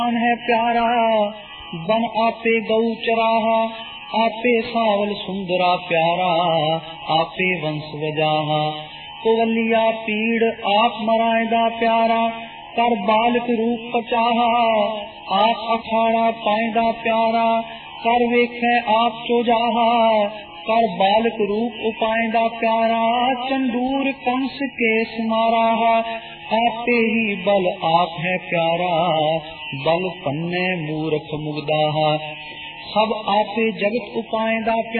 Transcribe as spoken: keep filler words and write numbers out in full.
है प्यारा बन आपे गऊ चराहा, आपे सावल सुंदरा प्यारा, आपे वंश वजाहा। कुवलिया पीड़ आप मराएदा प्यारा, कर बालक रूप पचाहा, आप अखाड़ा पाएदा प्यारा, कर वेखे आप चोजाहा, कर बालक रूप उपाएदा प्यारा, चंदूर कंस केस माराहा। आपे ही बल आप है प्यारा, बल पन्ने मूर्ख मुग्धाहा। सब आपे जगत उपाएदा प्यारा,